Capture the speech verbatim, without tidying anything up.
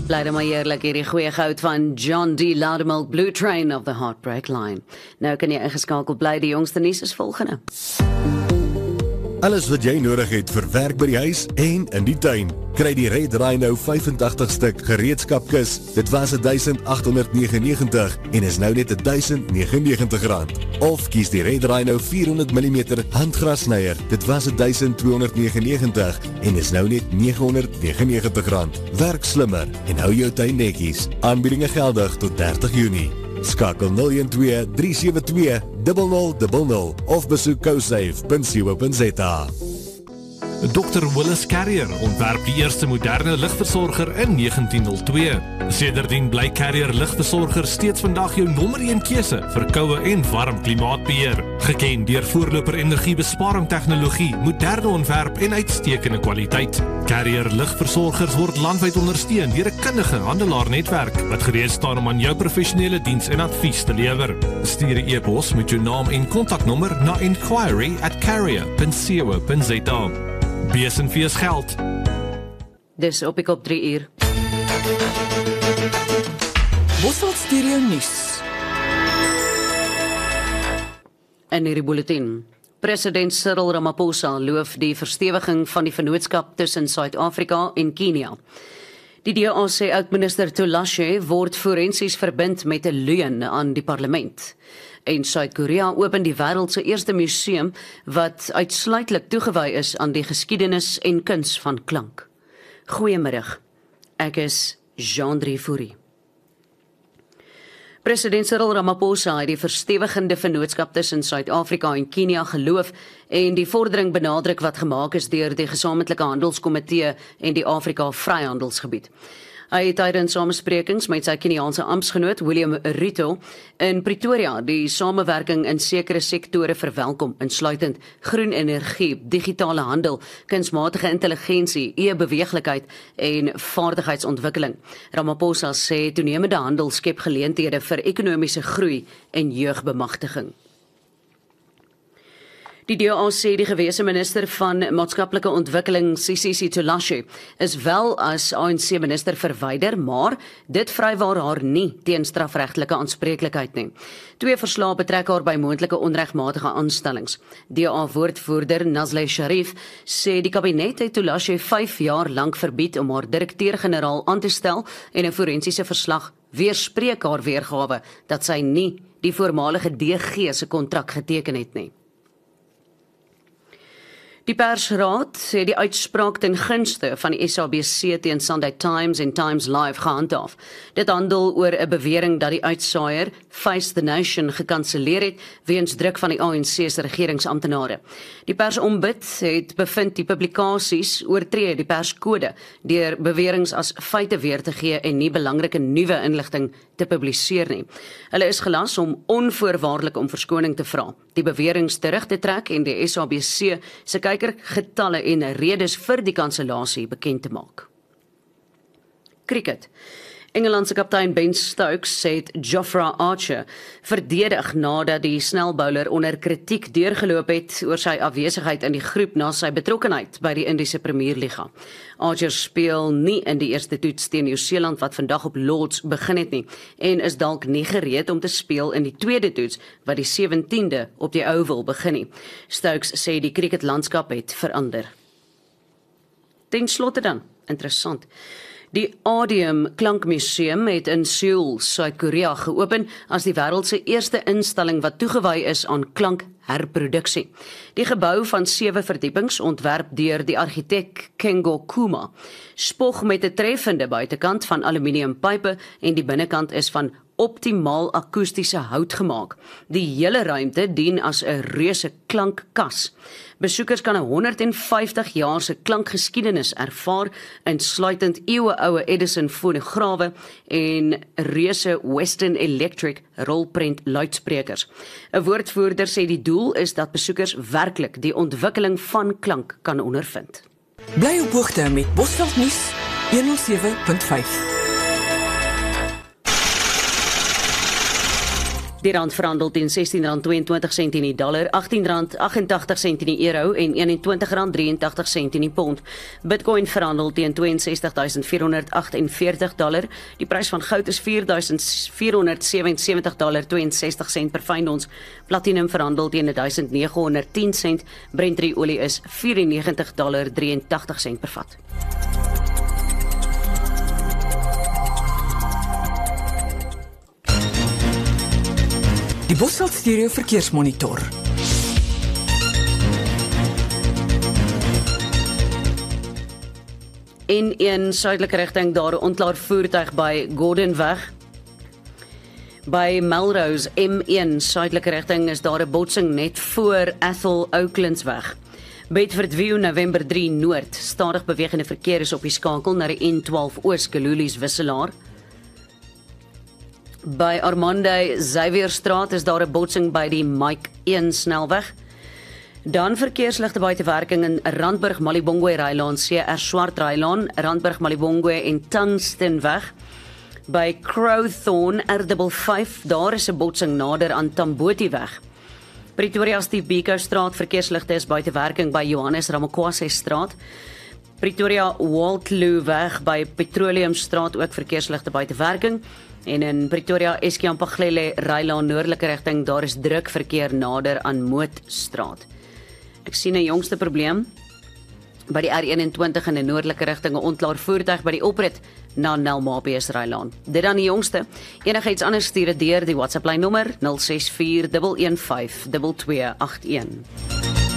Blyde maar eerlik hierdie goeie goud van John D. Loudermilk, Blue Train of the Heartbreak Line. Nou kan jy ingeskakel bly, die jongste nuus is volgende. Alles wat jy nodig het vir werk by die huis en in die tuin. Kry die Red Rhino vyfentagtig stuk gereedskapkis. Dit was duisend agt honderd negenennegentig en is nou net duisend negenennegentig rand. Of kies die Red Rhino vierhonderd millimeter handgrasnyer. Dit was duisend tweehonderd negenennegentig en is nou net negenhonderd negenennegentig rand. Werk slimmer en hou jou tuin netjies. Aanbiedinge geldig tot dertig Junie. Skakel nul een twee drie sewe twee nul nul nul nul of besoek cosafe punt co punt za. dokter Willis Carrier ontwerp die eerste moderne ligversorger in negentien nul twee. Sedertdien bly Carrier ligversorger steeds vandag jou nommer een keuse vir koue en warm klimaatbeheer. Geken deur voorloper energiebesparing tegnologie, moderne ontwerp en uitstekende kwaliteit. Carrier ligversorgers word landwyd ondersteun deur 'n kundige handelaarnetwerk wat gereed staan om aan jou professionele diens en advies te lewer. Stuur 'n e-pos met jou naam en kontaknommer na inquiry at carrier punt co punt za. Bees en Vees geld. Dis op ek op drie uur. Bosveld Stereo Nuus. In hierdie bulletin. President Cyril Ramaphosa loof die verstewiging van die vennootskap tussen Suid-Afrika en Kenia. Die D A sê oud-minister Tulashe word forensies verbind met 'n leuen aan die parlement. En Suid-Korea open die wêreld se eerste museum wat uitsluitlik toegewy is aan die geskiedenis en kuns van klank. Goeiemiddag. Ek is Jean-Drie Fourie. President Cyril Ramaphosa het die verstewigende vennootskap tussen Suid-Afrika en Kenia geloof en die vordering benadruk wat gemaak is deur die Gesamentlike Handelskomitee en die Afrika Vryhandelsgebied. Hy het tydens samesprekings met sy Keniaanse amptgenoot William Ruto in Pretoria die samewerking in sekere sektore verwelkom, insluitend groen energie, digitale handel, kunsmatige intelligensie, e-beweeglikheid en vaardigheidsontwikkeling. Ramaphosa sê toenemende handel skep geleenthede vir ekonomiese groei en jeugbemagtiging. Die D A sê die gewese minister van maatskaplike ontwikkeling, Sisisi Tulashe, is wel as A N C minister verwyder, maar dit vrywaar haar nie teen strafregtelike aanspreeklikheid nie. Twee verslae betrek haar by moontlike onregmatige aanstellings. D A-woordvoerder Nazle Sharif sê die kabinet het Tulashe vyf jaar lank verbied om haar direkteur-generaal aan te stel en 'n forensiese verslag weerspreek haar weergawe dat sy nie die voormalige D G se kontrak geteken het nie. Die Persraad sê die uitspraak ten gunste van die S A B C teen Sunday Times en Times Live gehandhaaf. Dit handel oor 'n bewering dat die uitsaaier Face the Nation gekanselleer het weens druk van die A N C se regeringsamptenare. Die Persombud het bevind die publikasies oortree die perskode deur beweringe as feite weer te gee en nie belangrike nuwe inligting te publiseer nie. Hulle is gelas om onvoorwaardelik om verskoning te vra, die beweringe terug te trek en die S A B C se getalle en redes vir die kansellasie bekend te maak. Cricket. Engelandse kaptein Ben Stokes het Jofra Archer verdedig nadat die snelbouler onder kritiek deurgeloop het oor sy afwesigheid in die groep na sy betrokkenheid by die Indiese Premierliga. Archer speel nie in die eerste toets teen Nieu-Seeland wat vandag op Lords begin het nie en is dalk nie gereed om te speel in die tweede toets wat die sewentiende op die Oval begin nie. Stokes sê die cricketlandskap het verander. Ten slotte dan, interessant. Die Audium Klankmuseum het in Seoul, Suid-Korea geopen as die wêreld se eerste instelling wat toegewy is aan klankherproduksie. Die gebou van sewe verdiepings, ontwerp deur die argitek Kengo Kuma, spog met 'n treffende buitekant van aluminiumpype en die binnekant is van optimaal akoestiese hout gemaak. Die hele ruimte dien as 'n reuse klankkas. Besoekers kan 'n honderd en vyftig jaar se klankgeskiedenis ervaar, insluitend eeueoue Edison fonograwe en reuse Western Electric rolprent luidsprekers. 'n Woordvoerder sê die doel is dat besoekers werklik die ontwikkeling van klank kan ondervind. Bly op hoogte met Bosveld Nuus honderd sewe punt vyf. Die rand verhandel teen sestien rand tweeëntwintig sent in die dollar, agttien rand agt-en-tagtig sent in die euro en eenentwintig rand drieëntagtig sent in die pond. Bitcoin verhandel teen twee ses duisend vier honderd agt en veertig dollar. Die prys van goud is vier duisend vier honderd sewe en sewentig dollar ses twee sent per fyn ons. Platinum verhandel teen duisend nege honderd tien sent. Brent olie is vyf en negentig dollar drieëntagtig sent per vat. Die Bosveld Stereo Verkeersmonitor. In een suidelike rigting daar 'n onklaar voertuig by Gordonweg. By Melrose M een suidelike rigting is daar 'n botsing net voor Athol Oaklandsweg. Bedford View November drie Noord. Stadig bewegende verkeer is op die skakel na die N twaalf Oos Kalulies wisselaar. By Armandie Xavierstraat is daar 'n botsing by die Mike een snelweg. Dan verkeersligte buitewerking in Randburg Malibongwe Rylaan, C R Swart Rylaan, Randburg Malibongwe en Tungstenweg. By Crowthorne R vyf vyf, daar is 'n botsing nader aan Tambotiweg. Pretoria Steve Biko straat verkeersligte is buitewerking by Johannes Ramakwase straat. Pretoria Waltloo weg by Petroleumstraat ook verkeersligte buitewerking. En in Pretoria Eskiampaglele Rylaan noordelike rigting, daar is druk verkeer nader aan Mootstraat. Ek sien 'n jongste probleem by die R eenentwintig in 'n noordelike rigting, 'n onklaar voertuig by die oprit na Nelmapies Rylaan. Dit dan die jongste. Enigiets anders stuur dit deur die WhatsApp lyn nommer nul ses vier een een vyf twee twee agt een.